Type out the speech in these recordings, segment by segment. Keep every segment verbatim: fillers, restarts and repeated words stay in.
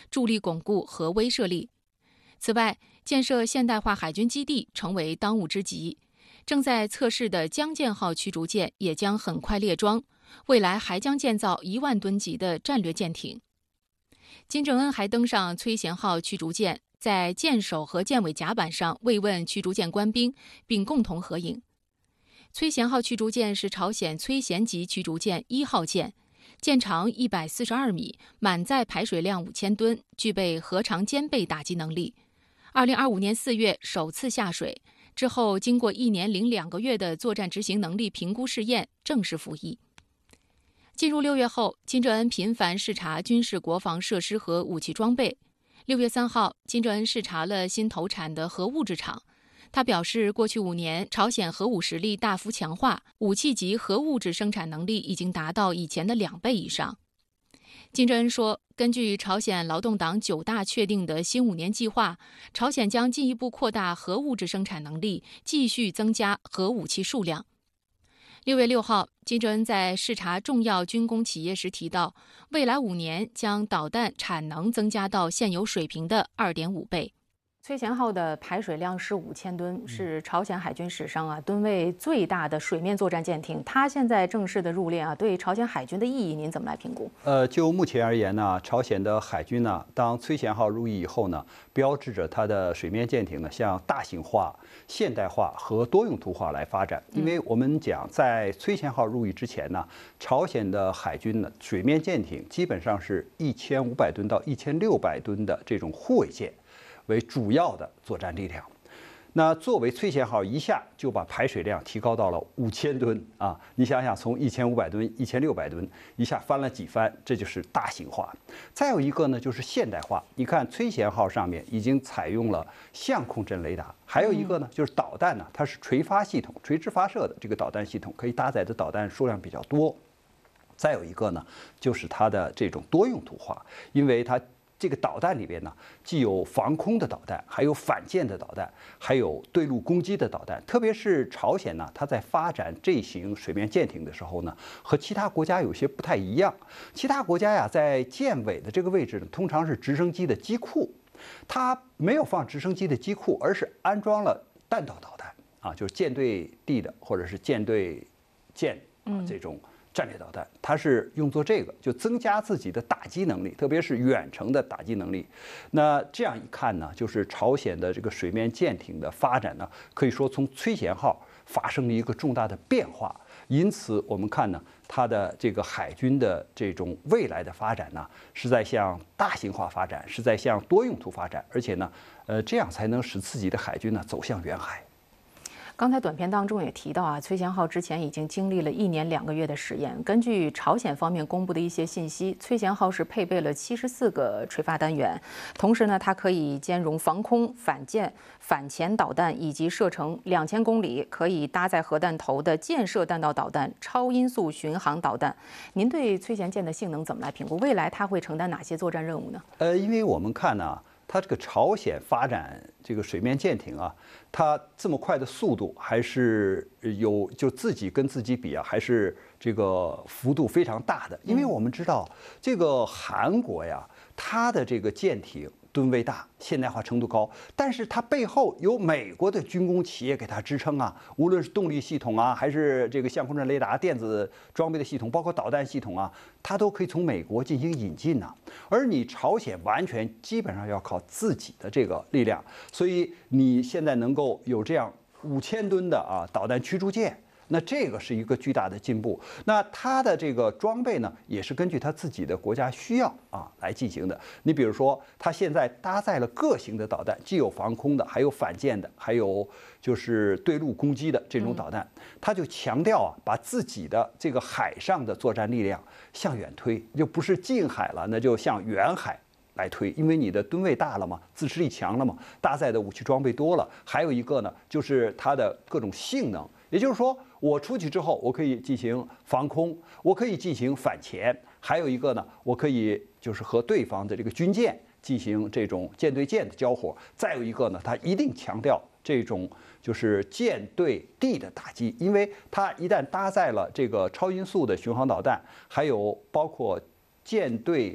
助力巩固核威慑力。此外，建设现代化海军基地成为当务之急。正在测试的江舰号驱逐舰也将很快列装，未来还将建造一万吨级的战略舰艇。金正恩还登上崔贤号驱逐舰，在舰首和舰尾甲板上慰问驱逐舰官兵，并共同合影。崔贤号驱逐舰是朝鲜崔贤级驱逐舰一号舰，舰长一百四十二米，满载排水量五千吨，具备核常兼备打击能力。二零二五年四月首次下水。之后，经过一年零两个月的作战执行能力评估试验，正式服役。进入六月后，金正恩频繁视察军事国防设施和武器装备。六月三号，金正恩视察了新投产的核物质厂。他表示，过去五年，朝鲜核武实力大幅强化，武器级核物质生产能力已经达到以前的两倍以上。金正恩说，根据朝鲜劳动党九大确定的新五年计划，朝鲜将进一步扩大核物质生产能力，继续增加核武器数量。六月六号，金正恩在视察重要军工企业时提到，未来五年将导弹产能增加到现有水平的 二点五倍。崔贤号的排水量是五千吨，是朝鲜海军史上啊吨位最大的水面作战舰艇。它现在正式的入列啊，对朝鲜海军的意义，您怎么来评估？ 呃，就目前而言呢，朝鲜的海军呢，当崔贤号入役以后呢，标志着它的水面舰艇呢向大型化、现代化和多用途化来发展。因为我们讲，在崔贤号入役之前呢，朝鲜的海军呢水面舰艇基本上是一千五百吨到一千六百吨的这种护卫舰为主要的作战力量。那作为崔贤号一下就把排水量提高到了五千吨啊！你想想，从一千五百吨、一千六百吨一下翻了几番，这就是大型化。再有一个呢，就是现代化。你看崔贤号上面已经采用了相控阵雷达，还有一个呢，就是导弹呢，它是垂发系统、垂直发射的这个导弹系统，可以搭载的导弹数量比较多。再有一个呢，就是它的这种多用途化，因为它这个导弹里边呢，既有防空的导弹，还有反舰的导弹，还有对陆攻击的导弹。特别是朝鲜呢，它在发展这型水面舰艇的时候呢，和其他国家有些不太一样。其他国家呀，在舰尾的这个位置呢，通常是直升机的机库，它没有放直升机的机库，而是安装了弹道导弹啊，就是舰对地的或者是舰对舰啊这种战略导弹，它是用作这个，就增加自己的打击能力，特别是远程的打击能力。那这样一看呢，就是朝鲜的这个水面舰艇的发展呢，可以说从崔贤号发生了一个重大的变化。因此，我们看呢，它的这个海军的这种未来的发展呢，是在向大型化发展，是在向多用途发展，而且呢，呃，这样才能使自己的海军呢走向远海。 刚才短片当中也提到啊，崔贤号之前已经经历了一年两个月的实验。根据朝鲜方面公布的一些信息，崔贤号是配备了七十四个垂发单元，同时呢，它可以兼容防空、反舰、反潜导弹，以及射程两千公里可以搭载核弹头的舰射弹道导弹、超音速巡航导弹。您对崔贤舰的性能怎么来评估？未来它会承担哪些作战任务呢？ 呃，因为我们看呢、啊。它这个朝鲜发展这个水面舰艇啊，它这么快的速度，还是有就自己跟自己比啊，还是这个幅度非常大的。因为我们知道这个韩国呀，它的这个舰艇吨位大，现代化程度高，但是它背后有美国的军工企业给它支撑啊，无论是动力系统啊，还是这个相控阵雷达、电子装备的系统，包括导弹系统啊，它都可以从美国进行引进呐、啊。而你朝鲜完全基本上要靠自己的这个力量，所以你现在能够有这样五千吨的啊导弹驱逐舰。那这个是一个巨大的进步。那它的这个装备呢，也是根据它自己的国家需要啊来进行的。你比如说，它现在搭载了各型的导弹，既有防空的，还有反舰的，还有就是对陆攻击的这种导弹。它就强调啊，把自己的这个海上的作战力量向远推，就不是近海了，那就向远海来推，因为你的吨位大了嘛，自持力强了嘛，搭载的武器装备多了。还有一个呢，就是它的各种性能。也就是说，我出去之后，我可以进行防空，我可以进行反潜，还有一个呢，我可以就是和对方的这个军舰进行这种舰对舰的交火。再有一个呢，它一定强调这种就是舰对地的打击，因为它一旦搭载了这个超音速的巡航导弹，还有包括舰对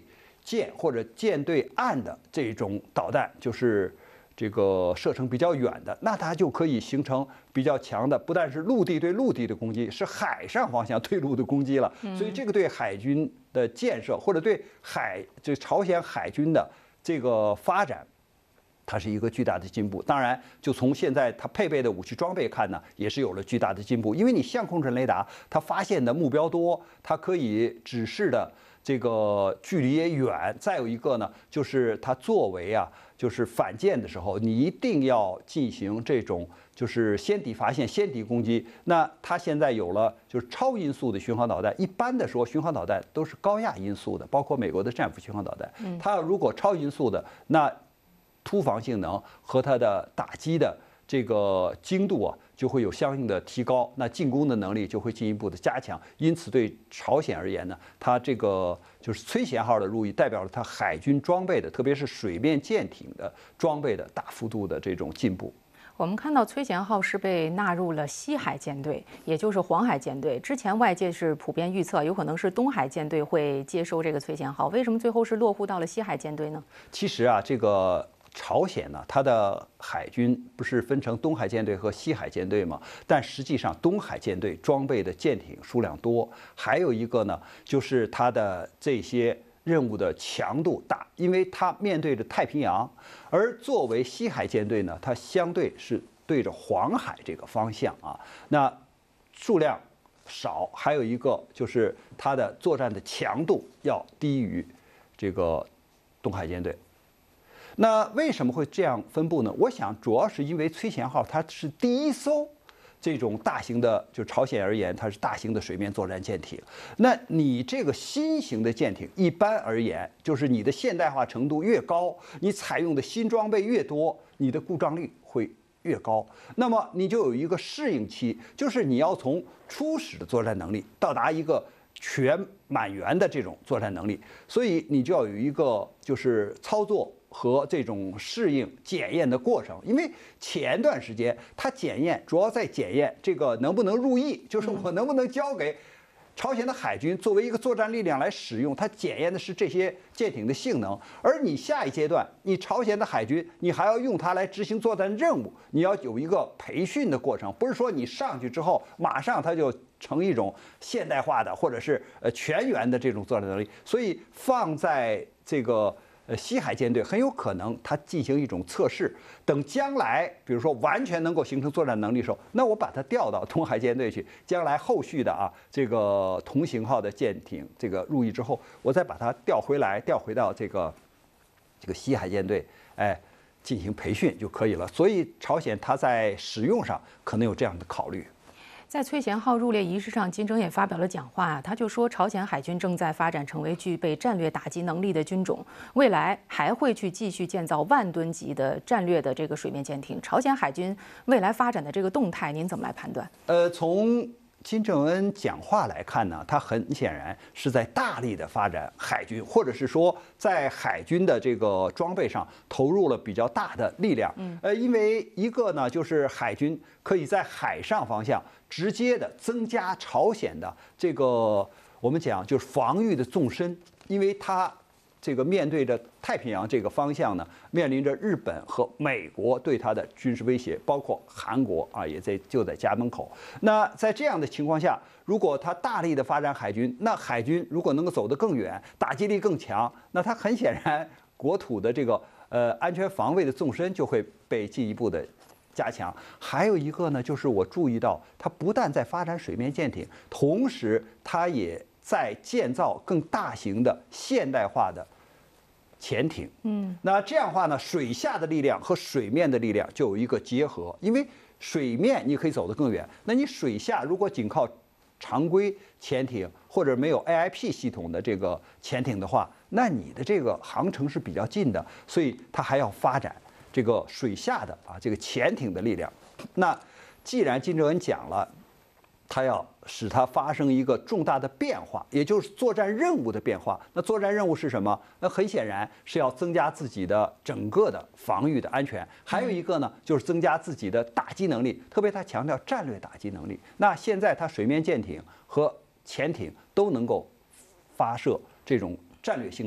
舰或者舰对岸的这种导弹，就是这个射程比较远的，那它就可以形成比较强的，不但是陆地对陆地的攻击，是海上方向对陆的攻击了。所以这个对海军的建设或者对海这朝鲜海军的这个发展，它是一个巨大的进步。当然，就从现在它配备的武器装备看呢，也是有了巨大的进步。因为你相控阵雷达，它发现的目标多，它可以指示的这个距离也远。再有一个呢，就是它作为啊，就是反舰的时候，你一定要进行这种就是先敌发现、先敌攻击。那它现在有了就是超音速的巡航导弹。一般的说，巡航导弹都是高压音速的，包括美国的战斧巡航导弹。它如果超音速的，那突防性能和它的打击的这个精度啊，就会有相应的提高，那进攻的能力就会进一步的加强。因此，对朝鲜而言呢，它这个就是崔贤号的入役，代表了它海军装备的，特别是水面舰艇的装备的大幅度的这种进步。 我们看到崔贤号是被纳入了西海舰队，也就是黄海舰队。之前外界是普遍预测，有可能是东海舰队会接收这个崔贤号，为什么最后是落户到了西海舰队呢？ 其实啊，这个。朝鲜呢，它的海军不是分成东海舰队和西海舰队吗？但实际上，东海舰队装备的舰艇数量多，还有一个呢，就是它的这些任务的强度大，因为它面对着太平洋，而作为西海舰队呢，它相对是对着黄海这个方向啊，那数量少，还有一个就是它的作战的强度要低于这个东海舰队。那为什么会这样分布呢？我想主要是因为崔贤号它是第一艘这种大型的，就朝鲜而言，它是大型的水面作战舰艇。那你这个新型的舰艇，一般而言，就是你的现代化程度越高，你采用的新装备越多，你的故障率会越高。那么你就有一个适应期，就是你要从初始的作战能力到达一个全满员的这种作战能力，所以你就要有一个就是操作和这种适应检验的过程。因为前段时间它检验主要在检验这个能不能入役，就是我能不能交给朝鲜的海军作为一个作战力量来使用，它检验的是这些舰艇的性能。而你下一阶段，你朝鲜的海军，你还要用它来执行作战任务，你要有一个培训的过程，不是说你上去之后马上它就成一种现代化的或者是呃全员的这种作战能力。所以放在这个呃西海舰队很有可能它进行一种测试，等将来比如说完全能够形成作战能力的时候，那我把它调到东海舰队去，将来后续的啊这个同型号的舰艇这个入役之后，我再把它调回来，调回到这个这个西海舰队，哎，进行培训就可以了。所以朝鲜它在使用上可能有这样的考虑。 在崔贤号入列仪式上，金正也发表了讲话啊，他就说朝鲜海军正在发展成为具备战略打击能力的军种，未来还会去继续建造万吨级的战略的这个水面舰艇。朝鲜海军未来发展的这个动态，您怎么来判断？ 呃，从金正恩讲话来看呢，他很显然是在大力的发展海军，或者是说在海军的这个装备上投入了比较大的力量。嗯，呃，因为一个呢，就是海军可以在海上方向直接的增加朝鲜的这个我们讲就是防御的纵深，因为它这个面对着太平洋这个方向呢，面临着日本和美国对它的军事威胁，包括韩国啊也在就在家门口。那在这样的情况下，如果它大力的发展海军，那海军如果能够走得更远，打击力更强，那它很显然国土的这个呃安全防卫的纵深就会被进一步的加强。还有一个呢，就是我注意到，它不但在发展水面舰艇，同时它也在建造更大型的现代化的潜艇。嗯，那这样的话呢，水下的力量和水面的力量就有一个结合。因为水面你可以走得更远，那你水下如果仅靠常规潜艇或者没有 A I P 系统的这个潜艇的话，那你的这个航程是比较近的，所以它还要发展这个水下的啊这个潜艇的力量。那既然金正恩讲了，他要使它发生一个重大的变化，也就是作战任务的变化。那作战任务是什么？那很显然是要增加自己的整个的防御的安全。还有一个呢，就是增加自己的打击能力，特别他强调战略打击能力。那现在他水面舰艇和潜艇都能够发射这种战略性的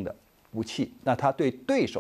武器，那它对对手